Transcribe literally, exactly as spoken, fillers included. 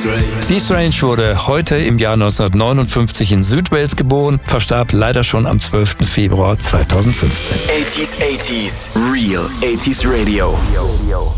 Steve Strange wurde heute im Jahr neunzehnhundertneunundfünfzig in Südwales geboren, verstarb leider schon am zwölften Februar zweitausendfünfzehn. eighties, eighties, Real eighties Radio.